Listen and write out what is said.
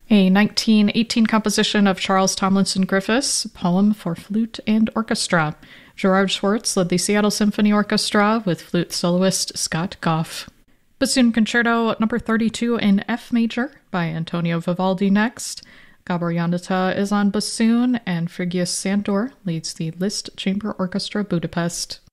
A 1918 composition of Charles Tomlinson Griffiths, Poem for Flute and Orchestra. Gerard Schwartz led the Seattle Symphony Orchestra with flute soloist Scott Goff. Bassoon Concerto No. 32 in F major by Antonio Vivaldi next. Gabor Jandita is on bassoon, and Frigyes Santor leads the Liszt Chamber Orchestra Budapest.